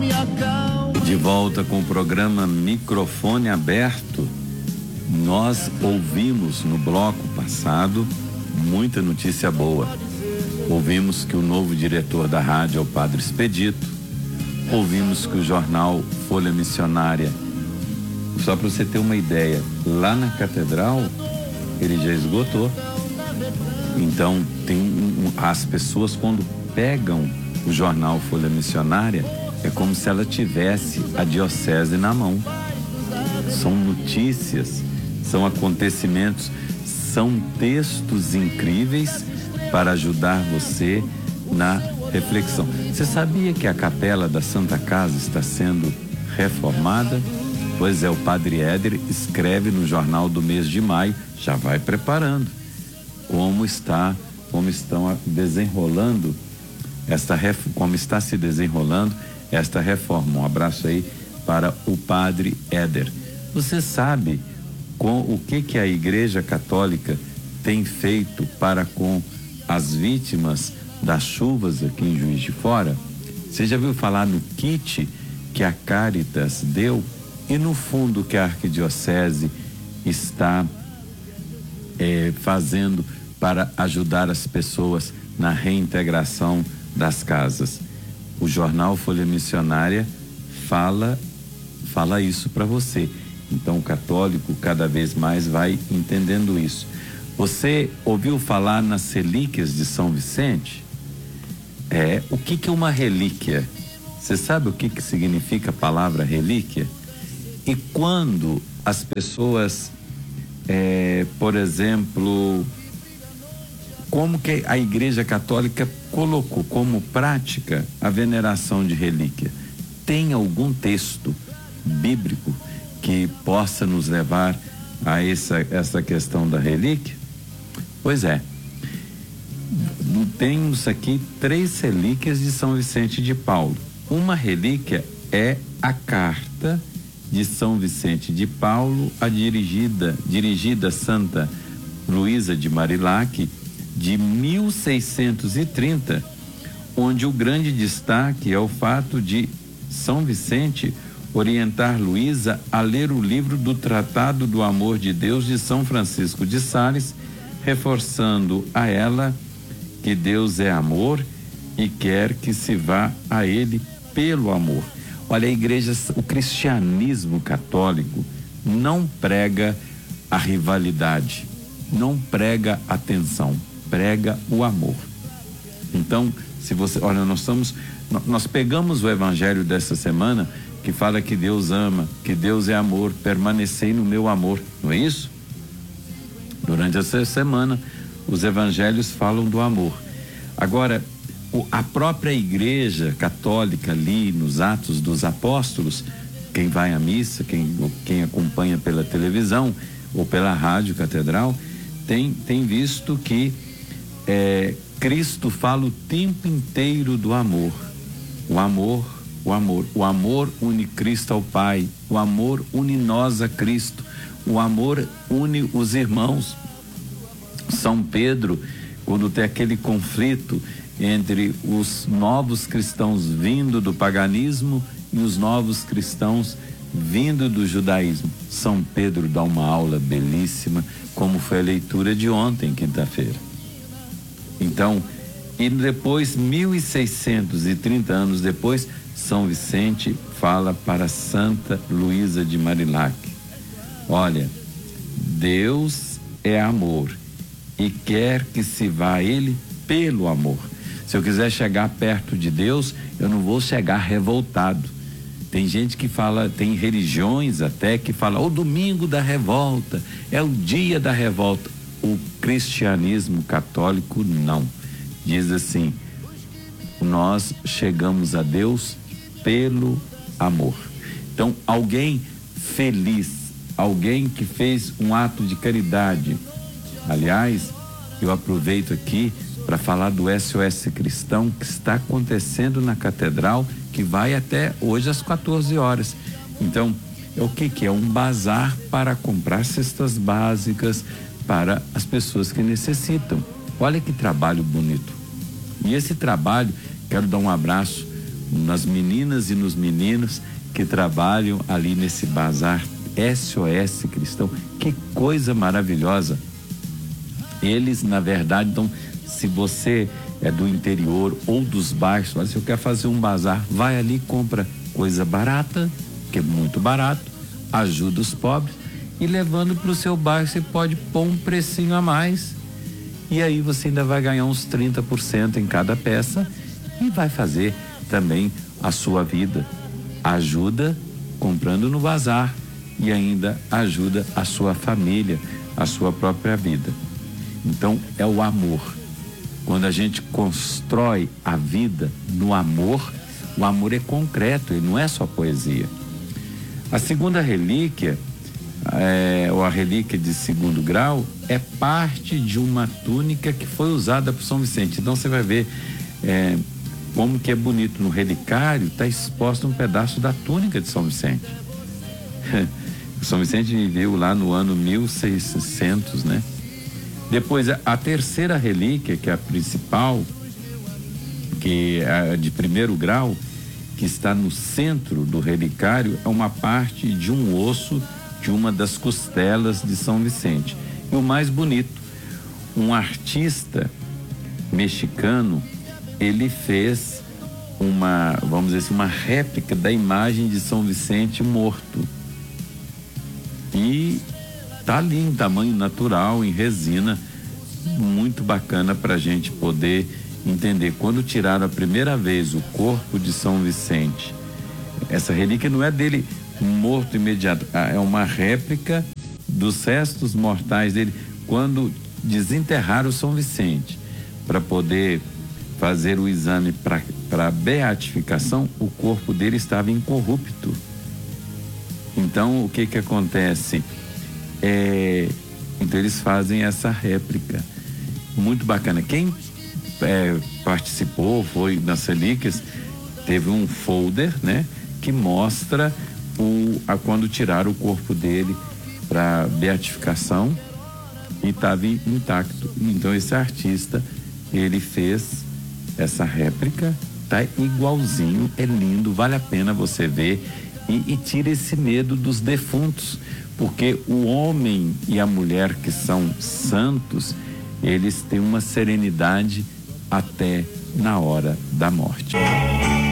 De volta com o programa Microfone Aberto. Nós ouvimos no bloco passado muita notícia boa. Ouvimos que o novo diretor da rádio é o Padre Expedito. Ouvimos que o jornal Folha Missionária, só para você ter uma ideia, lá na catedral ele já esgotou. Então as pessoas, quando pegam o jornal Folha Missionária, é como se ela tivesse a diocese na mão. São notícias, são acontecimentos, são textos incríveis para ajudar você na reflexão. Você sabia que a capela da Santa Casa está sendo reformada? Pois é, o Padre Éder escreve no jornal do mês de maio, já vai preparando como estão desenrolando como está se desenrolando esta reforma. Um abraço aí para o Padre Éder. Você sabe o que a Igreja Católica tem feito para com as vítimas das chuvas aqui em Juiz de Fora? Você já viu falar no kit que a Caritas deu e no fundo que a Arquidiocese está fazendo para ajudar as pessoas na reintegração das casas? O jornal Folha Missionária fala isso para você. Então o católico cada vez mais vai entendendo isso. Você ouviu falar nas relíquias de São Vicente? O que é uma relíquia? Você sabe o que significa a palavra relíquia? E quando as pessoas, por exemplo, como que a Igreja Católica colocou como prática a veneração de relíquia? Tem algum texto bíblico que possa nos levar a essa questão da relíquia? Pois é. Temos aqui 3 relíquias de São Vicente de Paulo. Uma relíquia é a carta de São Vicente de Paulo, dirigida a Santa Luísa de Marilac, de 1630, onde o grande destaque é o fato de São Vicente orientar Luísa a ler o livro do Tratado do Amor de Deus de São Francisco de Sales, reforçando a ela que Deus é amor e quer que se vá a ele pelo amor. Olha, a igreja, o cristianismo católico não prega a rivalidade, não prega a tensão, prega o amor. Então, nós pegamos o evangelho dessa semana que fala que Deus ama, que Deus é amor, permanecei no meu amor, não é isso? Durante essa semana, os evangelhos falam do amor. Agora, a própria Igreja Católica ali nos Atos dos Apóstolos, quem vai à missa, quem acompanha pela televisão ou pela rádio catedral, tem visto que Cristo fala o tempo inteiro do amor. O amor une Cristo ao Pai, o amor une nós a Cristo, o amor une os irmãos. São Pedro, quando tem aquele conflito entre os novos cristãos vindo do paganismo e os novos cristãos vindo do judaísmo, São Pedro dá uma aula belíssima, como foi a leitura de ontem, quinta-feira. Então, e depois, 1630 anos depois, São Vicente fala para Santa Luísa de Marilac: olha, Deus é amor e quer que se vá a ele pelo amor. Se eu quiser chegar perto de Deus, eu não vou chegar revoltado. Tem gente que fala, tem religiões até que falam: o domingo da revolta, é o dia da revolta. O cristianismo católico não. Diz assim: nós chegamos a Deus pelo amor. Então, alguém feliz, alguém que fez um ato de caridade. Aliás, eu aproveito aqui para falar do SOS Cristão, que está acontecendo na catedral, que vai até hoje às 14 horas. Então, o que é? Um bazar para comprar cestas básicas para as pessoas que necessitam. Olha que trabalho bonito. E esse trabalho, quero dar um abraço nas meninas e nos meninos que trabalham ali nesse bazar SOS Cristão. Que coisa maravilhosa. Eles, na verdade, então, se você é do interior ou dos bairros, se eu quero fazer um bazar, vai ali, compra coisa barata, que é muito barato, ajuda os pobres, e levando para o seu bairro você pode pôr um precinho a mais, e aí você ainda vai ganhar uns 30% em cada peça e vai fazer também a sua vida. Ajuda comprando no bazar e ainda ajuda a sua família, a sua própria vida. Então é o amor. Quando a gente constrói a vida no amor, o amor é concreto, ele não é só poesia. A segunda relíquia, ou a relíquia de 2º grau, é parte de uma túnica que foi usada por São Vicente. Então você vai ver como que é bonito. No relicário está exposto um pedaço da túnica de São Vicente. São Vicente viveu lá no ano 1600, né? Depois, a terceira relíquia, que é a principal, que é a de 1º grau, que está no centro do relicário, é uma parte de um osso de uma das costelas de São Vicente. E o mais bonito, um artista mexicano, ele fez vamos dizer assim, uma réplica da imagem de São Vicente morto. E tá ali em tamanho natural, em resina, muito bacana para a gente poder entender. Quando tiraram a primeira vez o corpo de São Vicente, essa relíquia não é dele morto imediato, é uma réplica dos restos mortais dele, quando desenterraram São Vicente, para poder fazer o exame para beatificação, o corpo dele estava incorrupto. Então, o que acontece? Então eles fazem essa réplica muito bacana. Quem participou, foi nas relíquias, teve um folder, né, que mostra quando tiraram o corpo dele para beatificação e estava intacto. Então esse artista, ele fez essa réplica, tá igualzinho, é lindo, vale a pena você ver e tira esse medo dos defuntos, porque o homem e a mulher que são santos, eles têm uma serenidade até na hora da morte.